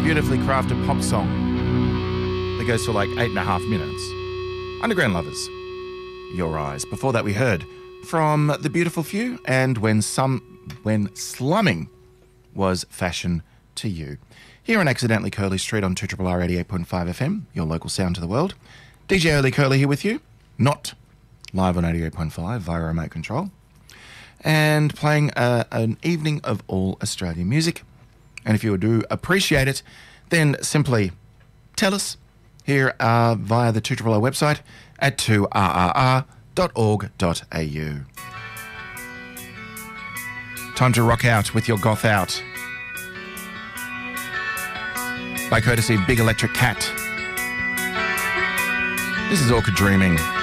beautifully crafted pop song that goes for like 8.5 minutes. Underground Lovers, Your Eyes. Before that we heard from The Beautiful Few and When Slumming Was Fashion to You. Here on Accidentally Curly Street on 2RRR 88.5 FM, your local sound to the world. DJ Early Curly here with you, not live on 88.5 via remote control, and playing an evening of all Australian music. And if you do appreciate it, then simply tell us here via the 2RRR website at 2rrr.org.au. Time to rock out with your goth out by courtesy of Big Electric Cat. This is Orchid Dreaming.